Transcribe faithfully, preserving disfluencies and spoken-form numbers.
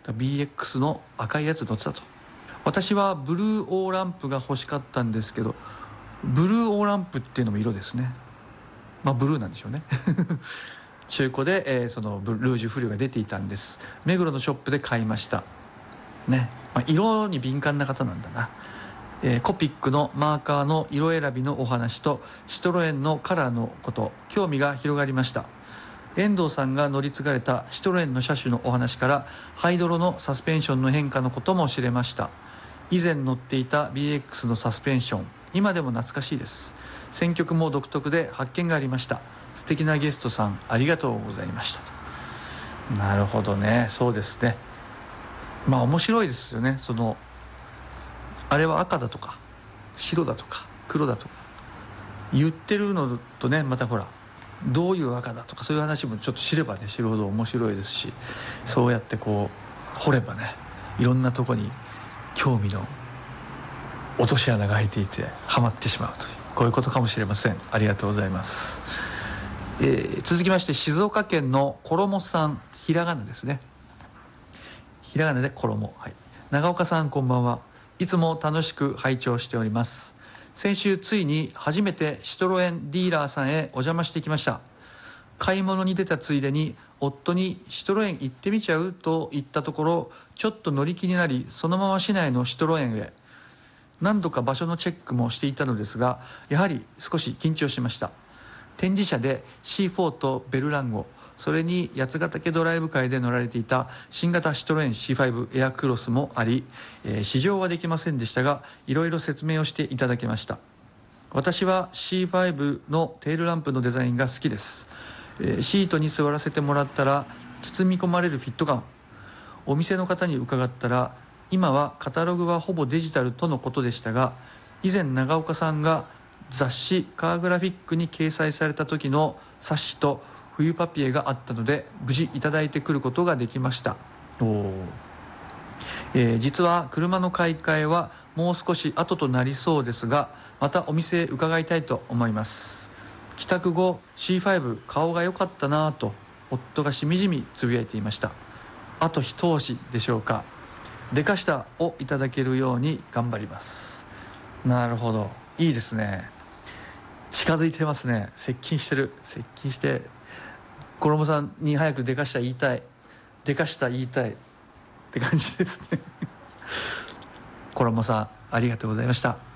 ビーエックス の赤いやつ乗ってたと。私はブルーオーランプが欲しかったんですけど、ブルーオーランプっていうのも色ですね。まあブルーなんでしょうね中古で、えー、そのルージュフリュが出ていたんです。目黒のショップで買いましたね。まあ、色に敏感な方なんだな。えー、コピックのマーカーの色選びのお話とシトロエンのカラーのこと、興味が広がりました。遠藤さんが乗り継がれたシトロエンの車種のお話からハイドロのサスペンションの変化のことも知れました。以前乗っていた ビーエックス のサスペンション、今でも懐かしいです。選曲も独特で発見がありました。素敵なゲストさんありがとうございましたと。なるほどね、そうですね。まあ面白いですよね。そのあれは赤だとか白だとか黒だとか言ってるのとね、またほらどういう赤だとかそういう話もちょっと知ればね知るほど面白いですし、そうやってこう掘ればね、いろんなとこに興味の落とし穴が開いていてハマってしまうという、こういうことかもしれません。ありがとうございます。えー、続きまして静岡県の衣さん、ひらがなですね。ひらがなで衣、はい。長岡さんこんばんは。いつも楽しく拝聴しております。先週ついに初めてシトロエンディーラーさんへお邪魔してきました。買い物に出たついでに夫にシトロエン行ってみちゃうと言ったところ、ちょっと乗り気になりそのまま市内のシトロエンへ。何度か場所のチェックもしていたのですが、やはり少し緊張しました。展示車で シーフォー とベルランゴ、それに八ヶ岳ドライブ会で乗られていた新型シトロエン シーファイブ エアクロスもあり、えー、試乗はできませんでしたがいろいろ説明をしていただきました。私は シーファイブ のテールランプのデザインが好きです。えー、シートに座らせてもらったら包み込まれるフィット感。お店の方に伺ったら今はカタログはほぼデジタルとのことでしたが、以前長岡さんが雑誌カーグラフィックに掲載された時の冊子と冬パピエがあったので無事いただいてくることができました。おー、えー、実は車の買い替えはもう少し後となりそうですが、またお店へ伺いたいと思います。帰宅後 シーファイブ 顔が良かったなぁと夫がしみじみつぶやいていました。あと一押しでしょうか。デカ下をいただけるように頑張ります。なるほど、いいですね。近づいてますね。接近してる。接近して衣さんに早くデカ下言いたい、デカ下言いたいって感じですね衣さんありがとうございました。